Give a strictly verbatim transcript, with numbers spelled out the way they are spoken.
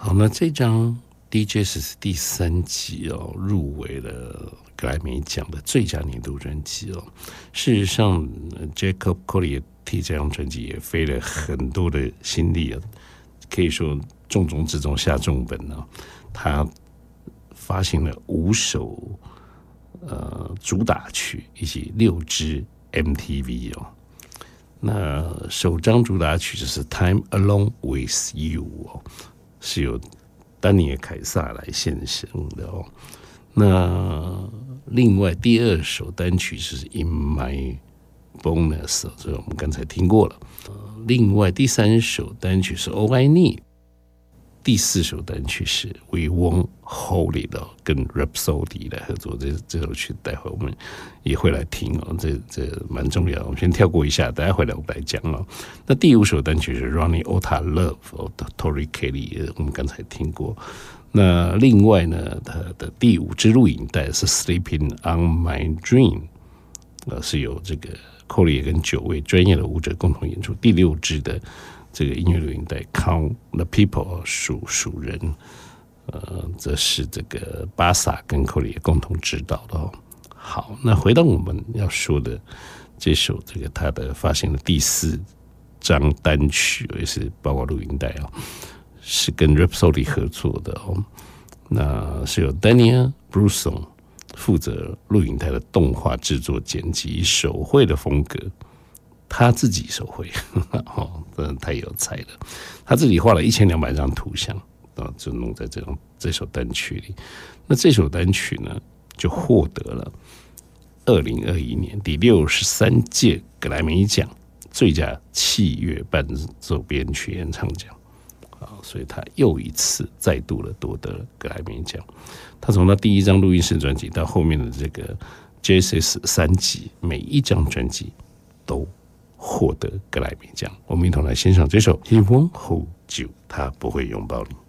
好，那这张 D J 是第三集哦，入围了格莱美奖的最佳年度专辑哦。事实上 ，Jacob Collier 替这张专辑也费了很多的心力啊，可以说重中之重下重本啊。他发行了五首呃主打曲以及六支 M T V 哦。那首张主打曲就是 Time Alone with You 哦，是由丹尼尔凯撒来献声的哦。那另外第二首单曲是 In My Bonus， 这个我们刚才听过了。另外第三首单曲是 All I Need， 第四首单曲是 We Won't Hold It， 跟 Rhapsody 来合作。这这首曲待会我们也会来听哦，这这蛮重要的。我们先跳过一下，待会来我们来讲哦。那第五首单曲是 Ronnie Otta Love， 哦 Tori Kelly， 我们刚才听过。那另外呢，他的第五支录影带是 Sleeping on My Dream， 呃，是由这个寇里也跟九位专业的舞者共同演出。第六支的这个音乐录影带 Count the People， 数数人，呃，这是这个巴萨跟寇里也共同指导的哦。好，那回到我们要说的这首这个他的发行的第四张单曲，也是包括录影带哦。是跟 Rhapsody 合作的哦，那是由 Daniel Brusson 负责录影带的动画制作剪辑，手绘的风格，他自己手绘，哦，真的太有才了。他自己画了一千两百张图像，啊，就弄在这种这首单曲里。那这首单曲呢，就获得了二零二一年第六十三届格莱美奖最佳器乐伴奏编曲演唱奖。所以他又一次再度的夺得了格莱美奖。他从他第一张录音室专辑到后面的这个 J S S 三辑，每一张专辑都获得格莱美奖。我们一同来欣赏这首 He Won't Hold You， 他不会拥抱你。